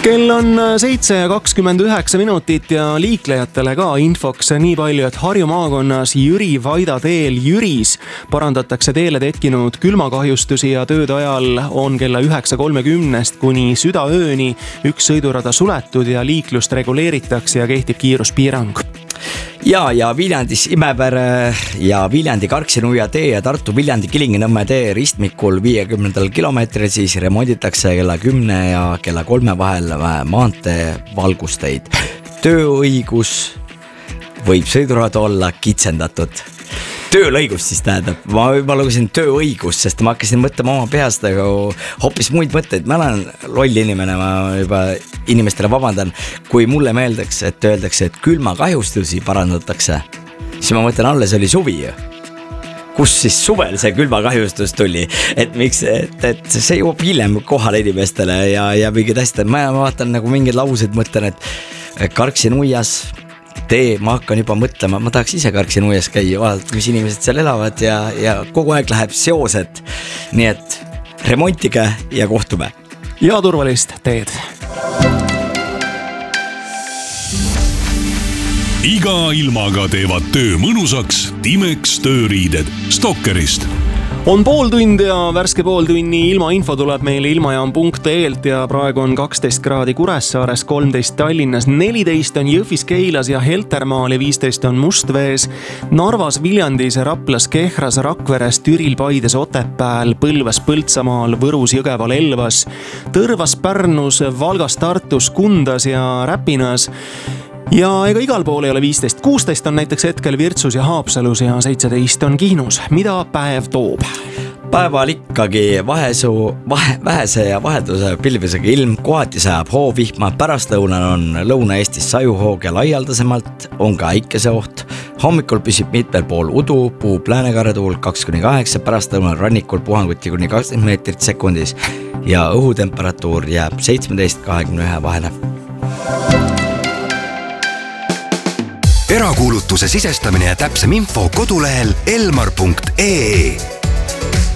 Kell on 7:29 ja liiklejatele ka infoks nii palju, et Harju maakonnas Jüri-Vaida teel Jüris parandatakse teele tekkinud külmakahjustusi ja tööde ajal on kella 9:30 kuni südaööni üks sõidurada suletud ja liiklust reguleeritakse ja kehtib kiiruspiirang. Ja Viljandis Imepere ja Viljandi Karksi-Nuia tee ja Tartu Viljandi Kilingi-Nõmme tee ristmikul 50 kilomeetril siis remonditakse kella 10 ja kella 3 vahel maantee valgusteid. Tööõigus võib sõidurada olla kitsendatud. Töölõigus siis tähendab, ma lugesin tööõigus, sest ma hakkasin mõtlema oma peast, aga hoopis muid mõtteid. Ma olen loll inimene, ma juba inimestele vabandan, kui mulle meeldaks, et öeldakse, et külmakahjustusi parandatakse, siis ma mõtlen, alles oli suvi. Kus siis suvel see külmakahjustus tuli, et miks, et see jõuab hiljem kohale inimestele ja mingid asjad. Ma vaatan nagu mingid laused, mõtlen, et Karksi-Nuias tee, ma hakkan juba mõtlema, ma tahaks ise Karksi-Nuias käia, vaadata, mis inimesed seal elavad ja kogu aeg läheb seosed. Nii et remontige ja kohtume. Ja turvalist teed. Iga ilmaga teevad töö mõnusaks Timex tööriided Stalkerist. On pool tundi ja värske pooltunni ilmainfo tuleb meile ilmajaam.eelt ja praegu on 12 kraadi Kuressaares, 13 Tallinnas, 14 on Jõhvis, Keilas ja Heltermaal ja 15 on Mustvees, Narvas, Viljandis, Raplas, Kehras, Rakveres, Türil, Paides, Otepääl, Põlvas, Põltsamaal, Võrus, Jõgeval, Elvas, Tõrvas, Pärnus, Valgas, Tartus, Kundas ja Räpinas. Ja ega igal pool ei ole 15, 16 on näiteks hetkel Virtsus ja Haapsalus ja 17 on Kihnus. Mida päev toob? Päeval ikkagi vähese ja vahelduse pilvisega ilm, kohati sajab hoovihma, pärastlõunal on Lõuna-Eestis sajuhoog ja laialdasemalt on ka äikeseoht. Hommikul püsib mitmel pool udu, puhub läänekaratuul 2-8, pärastlõunal rannikul puhanguti kuni 20 meetrit sekundis ja õhutemperatuur jääb 17-21 vahele. Erakuulutuse sisestamine ja täpsem info kodulehel elmar.ee.